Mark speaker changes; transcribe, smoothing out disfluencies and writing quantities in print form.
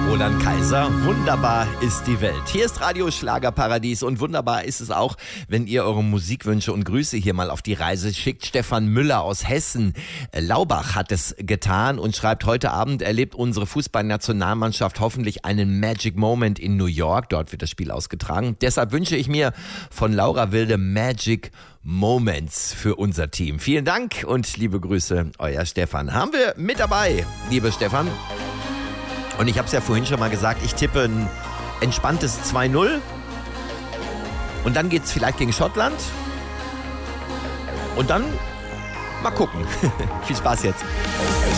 Speaker 1: Roland Kaiser, wunderbar ist die Welt. Hier ist Radio Schlagerparadies und wunderbar ist es auch, wenn ihr eure Musikwünsche und Grüße hier mal auf die Reise schickt. Stefan Müller aus Hessen, Laubach hat es getan und schreibt, heute Abend erlebt unsere Fußballnationalmannschaft hoffentlich einen Magic Moment in New York. Dort wird das Spiel ausgetragen. Deshalb wünsche ich mir von Laura Wilde Magic Moments für unser Team. Vielen Dank und liebe Grüße, euer Stefan. Haben wir mit dabei, liebe Stefan. Und ich habe es ja vorhin schon mal gesagt, ich tippe ein entspanntes 2-0. Und dann geht es vielleicht gegen Schottland. Und dann mal gucken. Viel Spaß jetzt.